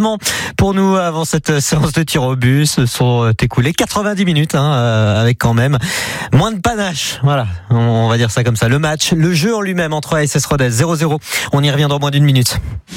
Heureusement pour nous, avant cette séance de tir au but, se sont écoulées 90 minutes, avec quand même moins de panache. Voilà, on va dire ça comme ça. Le match, le jeu en lui-même entre ASS Rodez 0-0. On y revient dans moins d'une minute.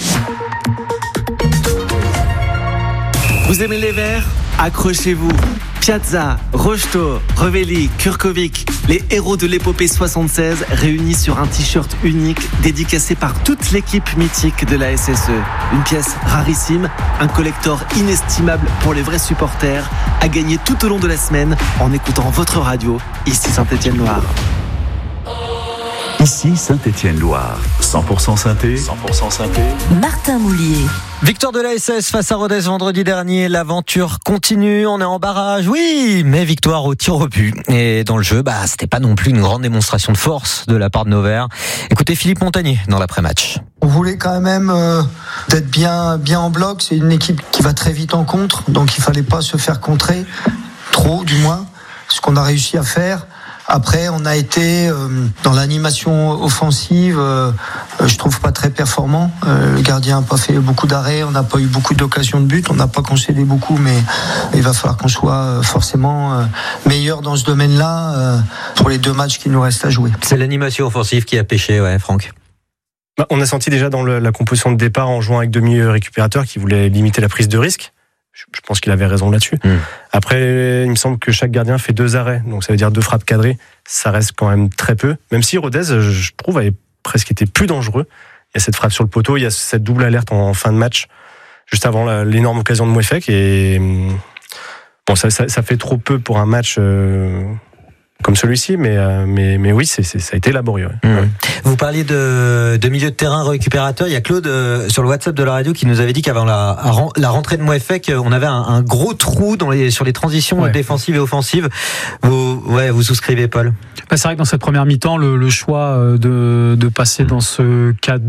Vous aimez les Verts ? Accrochez-vous. Piazza, Rocheteau, Revelli, Kurkovic, les héros de l'épopée 76 réunis sur un t-shirt unique dédicacé par toute l'équipe mythique de la SSE. Une pièce rarissime, un collector inestimable pour les vrais supporters, à gagner tout au long de la semaine en écoutant votre radio, ici Saint-Étienne-Loire. Ici Saint-Étienne-Loire, 100% synthé, 100% synthé. Martin Moulier. Victoire de l'ASS face à Rodez vendredi dernier. L'aventure continue. On est en barrage, oui, mais victoire au tir au but. Et dans le jeu, c'était pas non plus une grande démonstration de force de la part de nos Verts. Écoutez Philippe Montagnier dans l'après-match. On voulait quand même d'être bien en bloc. C'est une équipe qui va très vite en contre, donc il fallait pas se faire contrer trop, du moins, ce qu'on a réussi à faire. Après, on a été dans l'animation offensive, je trouve pas très performant. Le gardien n'a pas fait beaucoup d'arrêts, on n'a pas eu beaucoup d'occasions de but, on n'a pas concédé beaucoup, mais il va falloir qu'on soit forcément meilleur dans ce domaine-là pour les 2 matchs qui nous restent à jouer. C'est l'animation offensive qui a pêché, ouais, Franck. On a senti déjà dans la composition de départ, en jouant avec demi-récupérateurs, qui voulait limiter la prise de risque. Je pense qu'il avait raison là-dessus. Après, il me semble que chaque gardien fait 2 arrêts, donc ça veut dire 2 frappes cadrées. Ça reste quand même très peu. Même si Rodez, je trouve, avait presque été plus dangereux. Il y a cette frappe sur le poteau, il y a cette double alerte en fin de match, juste avant l'énorme occasion de Mouefek. Et bon, ça fait trop peu pour un match comme celui-ci, mais oui, ça a été laborieux. Ouais. Vous parliez de milieu de terrain récupérateur. Il y a Claude sur le WhatsApp de la radio qui nous avait dit qu'avant la rentrée de Mouefek, on avait un gros trou sur les transitions défensives et offensives. Vous souscrivez, Paul? C'est vrai que dans cette première mi-temps, le choix de passer dans ce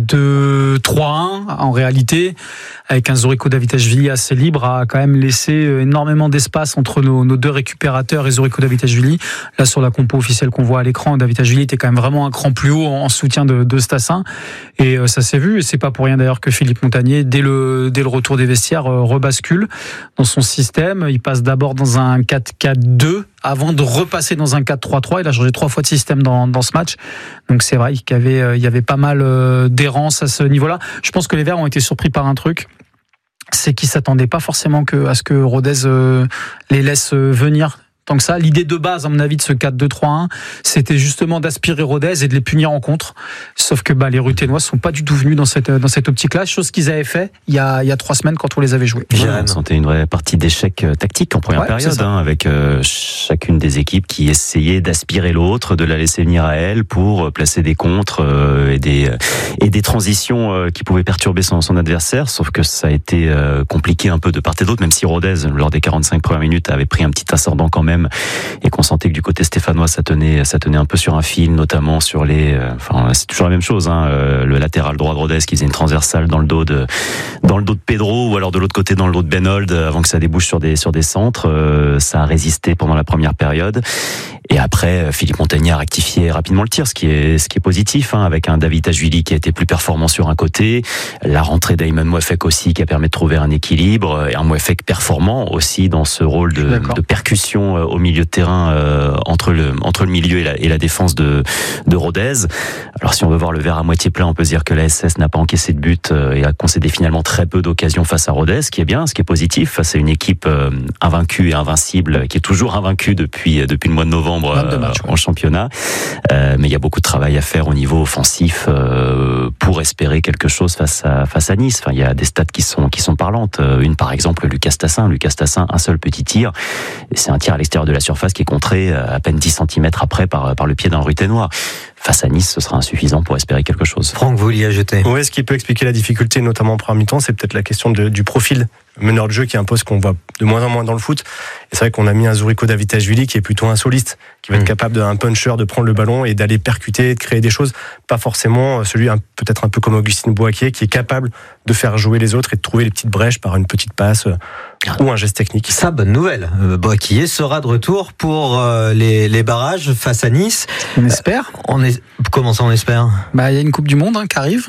4-2-3-1, en réalité, avec un Zoriko Davitashvili assez libre, a quand même laissé énormément d'espace entre nos 2 récupérateurs et Zoriko Davitashvili. Là, sur la compo officielle qu'on voit à l'écran, Davitashvili était quand même vraiment un cran plus haut en soutien de Stassin. Et ça s'est vu. Et c'est pas pour rien d'ailleurs que Philippe Montagnier, dès le retour des vestiaires, rebascule dans son système. Il passe d'abord dans un 4-4-2 avant de repasser dans un 4-3-3. Il a changé 3 fois de système dans ce match. Donc c'est vrai qu'il y avait pas mal d'errance à ce niveau-là. Je pense que les Verts ont été surpris par un truc. C'est qu'ils s'attendaient pas forcément à ce que Rodez les laisse venir tant que ça. L'idée de base, à mon avis, de ce 4-2-3-1, c'était justement d'aspirer Rodez et de les punir en contre. Sauf que les Ruténois sont pas du tout venus dans cette optique-là, chose qu'ils avaient fait il y a 3 semaines quand on les avait joués. On sentait une vraie partie d'échec tactique en première période, avec chacune des équipes qui essayait d'aspirer l'autre, de la laisser venir à elle pour placer des contres et des transitions qui pouvaient perturber son adversaire. Sauf que ça a été compliqué un peu de part et d'autre, même si Rodez, lors des 45 premières minutes, avait pris un petit ascendant quand même, et qu'on sentait que du côté stéphanois ça tenait un peu sur un fil, notamment sur c'est toujours la même chose, le latéral droit de Rodez qui faisait une transversale dans le dos de Pedro, ou alors de l'autre côté dans le dos de Benold, avant que ça débouche sur des centres. Ça a résisté pendant la première période, et après Philippe Montagnier a rectifié rapidement le tir, ce qui est positif, avec un Davitashvili qui a été plus performant sur un côté, la rentrée d'Ayman Mouefek aussi qui a permis de trouver un équilibre, et un Mouefek performant aussi dans ce rôle de percussion au milieu de terrain, entre le milieu et la défense de Rodez. Alors si on veut voir le verre à moitié plein, on peut se dire que la SS n'a pas encaissé de but et a concédé finalement très peu d'occasions face à Rodez, ce qui est bien, ce qui est positif face à une équipe invaincue et invincible, qui est toujours invaincue depuis le mois de novembre en championnat. Mais il y a beaucoup de travail à faire au niveau offensif pour espérer quelque chose face à Nice. Il y a des stats qui sont parlantes. Une par exemple, Lucas Stassin, un seul petit tir, et c'est un tir à l'extérieur de la surface qui est contré à peine 10 cm après par le pied d'un Ruténois. Face à Nice, ce sera insuffisant pour espérer quelque chose. Franck, vous vouliez ajouter? Oui, ce qui peut expliquer la difficulté, notamment en première mi-temps, c'est peut-être la question du profil meneur de jeu, qui est un poste qu'on voit de moins en moins dans le foot. Et c'est vrai qu'on a mis un Zoriko Davitashvili qui est plutôt un soliste, qui va être capable d'un puncher, de prendre le ballon et d'aller percuter, de créer des choses. Pas forcément celui peut-être un peu comme Augustin Boaquier, qui est capable de faire jouer les autres et de trouver les petites brèches par une petite passe ou un geste technique. Ça, bonne nouvelle. Boaquier sera de retour pour les barrages face à Nice. On espère. Comment ça, on espère? Il y a une Coupe du Monde qui arrive.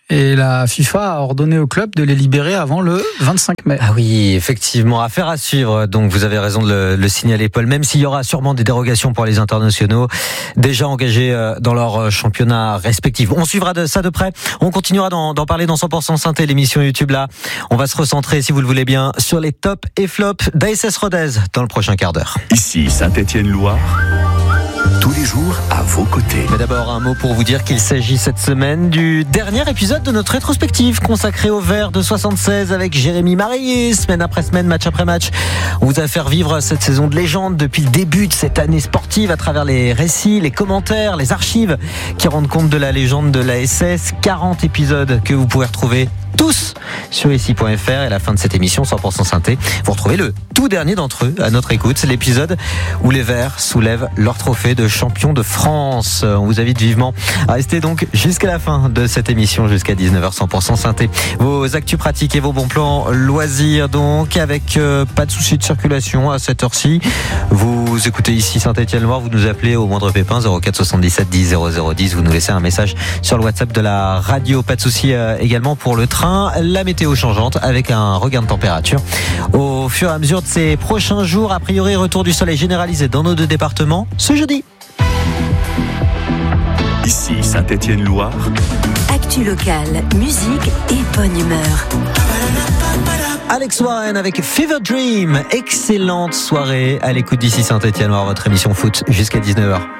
Et la FIFA a ordonné au club de les libérer avant le 25 mai. Ah oui, effectivement, affaire à suivre. Donc vous avez raison de le signaler, Paul, même s'il y aura sûrement des dérogations pour les internationaux déjà engagés dans leur championnat respectif. On suivra ça de près. On continuera d'en parler dans 100% Synthé, l'émission YouTube là. On va se recentrer, si vous le voulez bien, sur les tops et flops d'ASS Rodez dans le prochain quart d'heure. Ici Saint-Étienne-Loire, tous les jours à vos côtés. Mais d'abord un mot pour vous dire qu'il s'agit cette semaine du dernier épisode de notre rétrospective consacrée au Vert de 76 avec Jérémy Marillier, semaine après semaine, match après match. On vous a fait revivre cette saison de légende depuis le début de cette année sportive à travers les récits, les commentaires, les archives qui rendent compte de la légende de l'ASS. 40 épisodes que vous pouvez retrouver tous sur ici.fr, et à la fin de cette émission 100% Synthé, vous retrouvez le tout dernier d'entre eux à notre écoute. C'est l'épisode où les Verts soulèvent leur trophée de champion de France. On vous invite vivement à rester donc jusqu'à la fin de cette émission, jusqu'à 19h 100% Synthé. Vos actus pratiques et vos bons plans loisirs donc, avec pas de souci de circulation à cette heure-ci. Vous écoutez ici Saint-Étienne-Loire, vous nous appelez au moindre pépin 04 77 10 00 10, vous nous laissez un message sur le WhatsApp de la radio. Pas de souci également pour le train. La météo changeante avec un regain de température au fur et à mesure de ces prochains jours. A priori, retour du soleil généralisé dans nos deux départements ce jeudi. Ici Saint-Étienne-Loire. Actu locale, musique et bonne humeur. Alex Warren avec Fever Dream. Excellente soirée à l'écoute d'ici Saint-Étienne-Loire, votre émission foot jusqu'à 19h.